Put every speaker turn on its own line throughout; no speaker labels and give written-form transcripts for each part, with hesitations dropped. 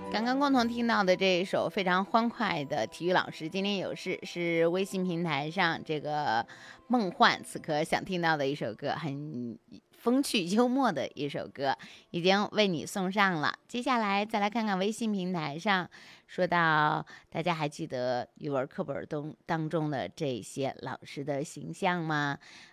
刚刚共同听到的这一首非常欢快的体育老师今天有事，是微信平台上这个梦幻此刻想听到的一首歌，很风趣幽默的一首歌，已经为你送上了。接下来再来看看微信平台上，说到大家还记得语文课本当中的这些老师的形象吗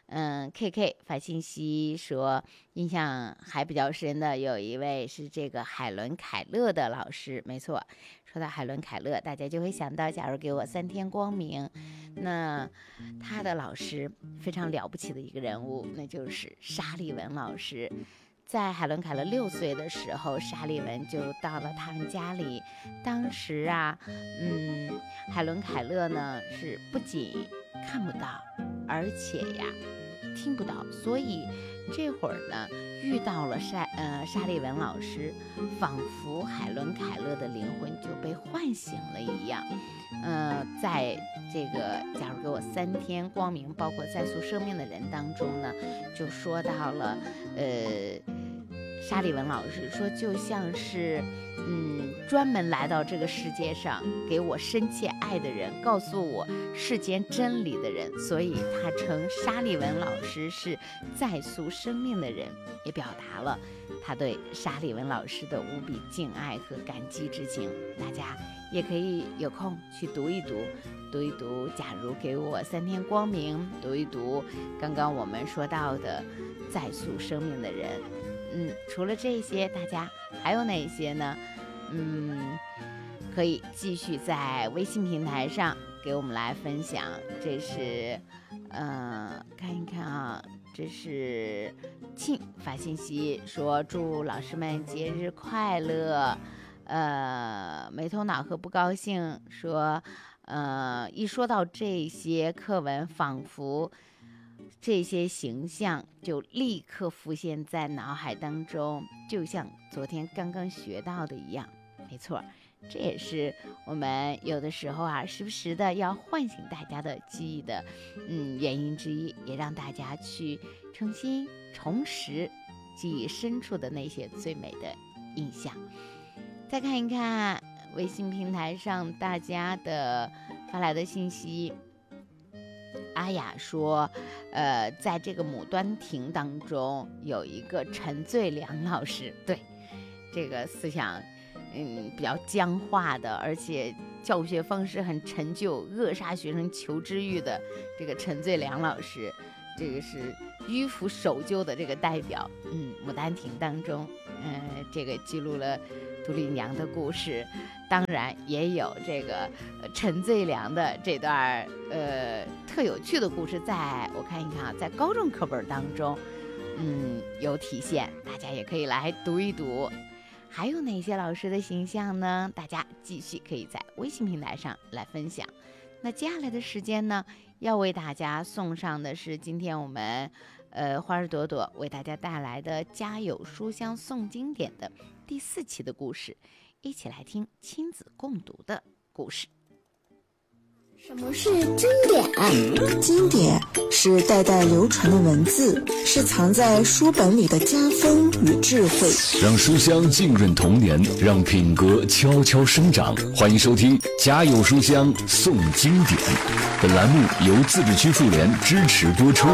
？KK 发信息说印象还比较深的有一位是这个海伦凯勒的老师。没错，说到海伦凯勒，大家就会想到假如给我3天光明，那他的老师非常了不起的一个人物，那就是沙利文老师。在海伦凯勒6岁的时候，沙利文就到了他们家里。当时啊，海伦凯勒呢是不仅看不到，而且呀听不到，所以这会儿呢遇到了沙利文老师，仿佛海伦凯勒的灵魂就被唤醒了一样。在这个假如给我3天光明，包括在宿生命的人当中呢，就说到了沙利文老师说就像是专门来到这个世界上给我深切爱的人，告诉我世间真理的人，所以他称沙利文老师是在宿生命的人，也表达了他对沙利文老师的无比敬爱和感激之情。大家也可以有空去读一读假如给我3天光明，读一读刚刚我们说到的在宿生命的人。除了这些，大家还有哪些呢？可以继续在微信平台上给我们来分享。这是看一看啊，这是庆发信息说祝老师们节日快乐。没头脑和不高兴说一说到这些课文，仿佛这些形象就立刻浮现在脑海当中，就像昨天刚刚学到的一样。没错，这也是我们有的时候啊时不时的要唤醒大家的记忆的原因之一，也让大家去重拾记忆深处的那些最美的印象。再看一看微信平台上大家的发来的信息。阿雅说在这个牡丹亭当中有一个陈最良老师，对，这个思想比较僵化的，而且教学方式很陈旧，扼杀学生求知欲的这个陈最良老师，这个是迂腐守旧的这个代表。牡丹亭当中这个记录了杜丽娘的故事，当然也有这个陈最良的这段特有趣的故事，在我看一看啊，在高中课本当中有体现，大家也可以来读一读。还有哪些老师的形象呢？大家继续可以在微信平台上来分享。那接下来的时间呢，要为大家送上的是今天我们花儿朵朵为大家带来的家有书香诵经典的第4期的故事，一起来听亲子共读的故事。
什么是经典？经典是代代流传的文字，是藏在书本里的家风与智慧，
让书香浸润童年，让品格悄悄生长。欢迎收听家有书香诵经典，本栏目由自治区妇联支持播出。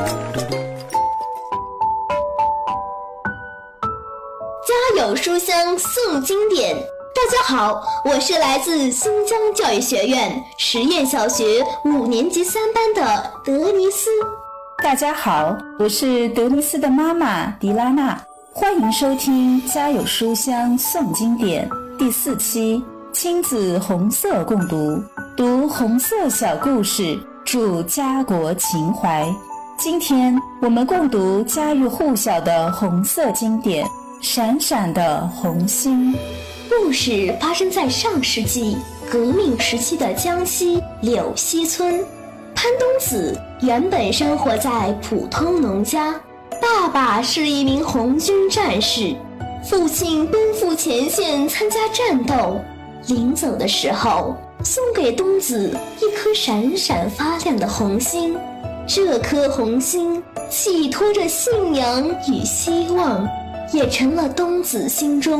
家有书香诵经典。大家好，我是来自新疆教育学院实验小学5年级3班的德尼斯。
大家好，我是德尼斯的妈妈迪拉娜，欢迎收听家有书香诵经典第4期亲子红色共读，读红色小故事，助家国情怀。今天我们共读家喻户晓的红色经典《闪闪的红星》。
故事发生在上世纪革命时期的江西柳溪村。潘东子原本生活在普通农家，爸爸是一名红军战士，父亲奔赴前线参加战斗，临走的时候送给东子一颗闪闪发亮的红星。这颗红星寄托着信仰与希望，也成了东子心中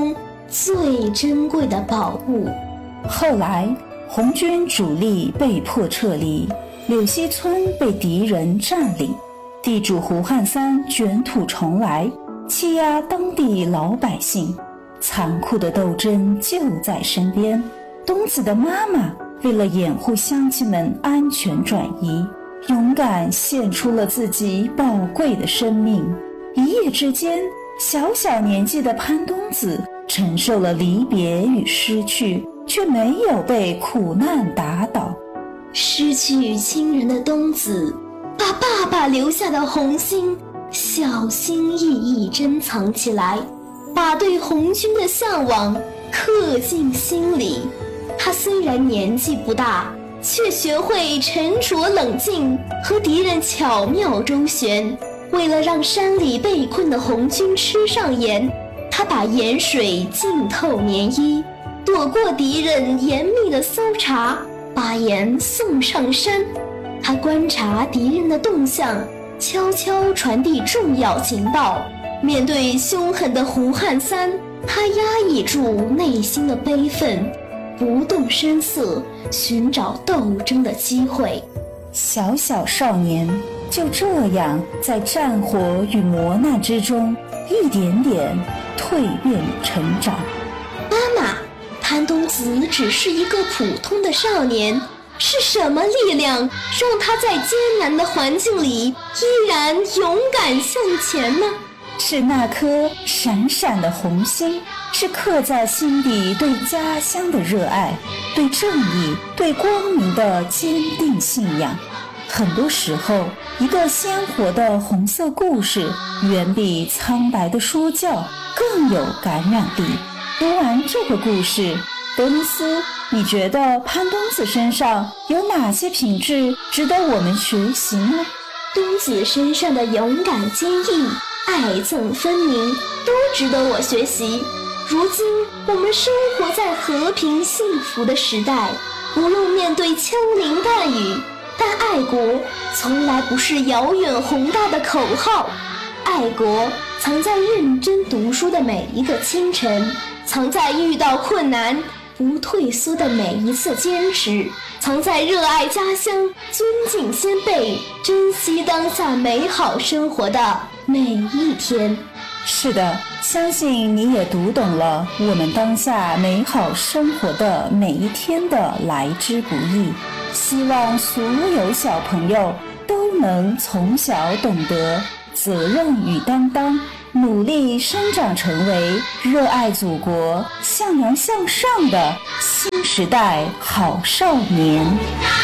最珍贵的宝物。
后来红军主力被迫撤离，柳溪村被敌人占领，地主胡汉三卷土重来，欺压当地老百姓，残酷的斗争就在身边。东子的妈妈为了掩护乡亲们安全转移，勇敢献出了自己宝贵的生命。一夜之间，小小年纪的潘冬子承受了离别与失去，却没有被苦难打倒。
失去亲人的冬子把爸爸留下的红心小心翼翼珍藏起来，把对红军的向往刻进心里。他虽然年纪不大，却学会沉着冷静，和敌人巧妙周旋。为了让山里被困的红军吃上盐，他把盐水浸透棉衣，躲过敌人严密的搜查，把盐送上山。他观察敌人的动向，悄悄传递重要情报。面对凶狠的胡汉三，他压抑住内心的悲愤，不动声色，寻找斗争的机会。
小小少年就这样在战火与磨难之中一点点蜕变成长。
妈妈，潘冬子只是一个普通的少年，是什么力量让他在艰难的环境里依然勇敢向前呢？
是那颗闪闪的红心，是刻在心底对家乡的热爱，对正义、对光明的坚定信仰。很多时候，一个鲜活的红色故事远比苍白的说教更有感染力。读完这个故事，德尼斯，你觉得潘冬子身上有哪些品质值得我们学习呢？
冬子身上的勇敢坚毅、爱憎分明都值得我学习。如今我们生活在和平幸福的时代，无论面对枪林弹雨，但爱国从来不是遥远宏大的口号。爱国藏在认真读书的每一个清晨，藏在遇到困难不退缩的每一次坚持，藏在热爱家乡、尊敬先辈、珍惜当下美好生活的每一天。
是的，相信你也读懂了我们当下美好生活的每一天的来之不易。希望所有小朋友都能从小懂得责任与担当，努力生长成为热爱祖国、向阳向上的新时代好少年。